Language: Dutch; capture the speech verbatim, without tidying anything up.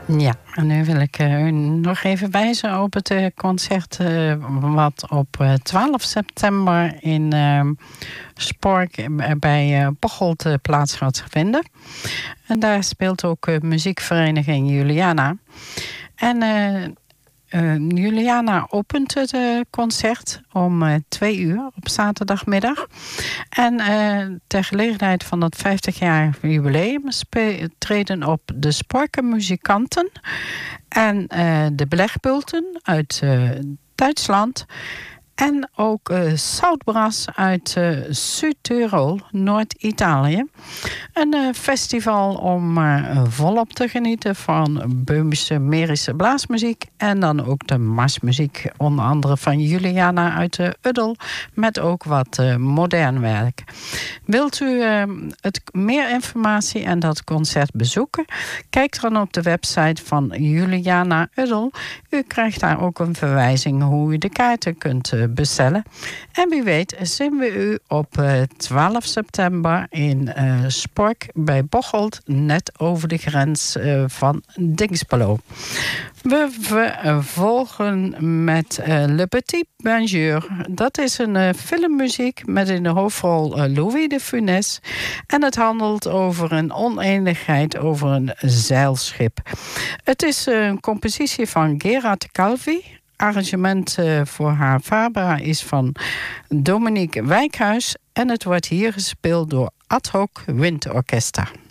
Ja, en nu wil ik uh, u nog even wijzen op het uh, concert uh, wat op uh, twaalf september in uh, Spork uh, bij uh, Bocholt uh, plaats gaat vinden. En daar speelt ook uh, muziekvereniging Juliana. En uh, Uh, Juliana opent het uh, concert om uh, twee uur op zaterdagmiddag. En uh, ter gelegenheid van het vijftig-jarig jubileum spe- treden op de Sporker muzikanten en uh, de Belegbulten uit uh, Duitsland. En ook uh, Zoutbras uit uh, Zuid-Tirol, Noord-Italië. Een uh, festival om uh, volop te genieten van Böhmische Mährische blaasmuziek. En dan ook de marsmuziek, onder andere van Juliana uit de Uddel. Met ook wat uh, modern werk. Wilt u uh, het, meer informatie en dat concert bezoeken? Kijk dan op de website van Juliana Uddel. U krijgt daar ook een verwijzing hoe u de kaarten kunt uh, bestellen. En wie weet zien we u op uh, twaalf september in uh, Spork bij Bocholt, net over de grens uh, van Dinxperlo. We vervolgen met uh, Le Petit Bonjour. Dat is een uh, filmmuziek met in de hoofdrol uh, Louis de Funès. En het handelt over een oneenigheid over een zeilschip. Het is uh, een compositie van Gerard Calvi. Arrangement uh, voor haar Fabra is van Dominique Wijkhuis. En het wordt hier gespeeld door Ad Hoc Windorchestra.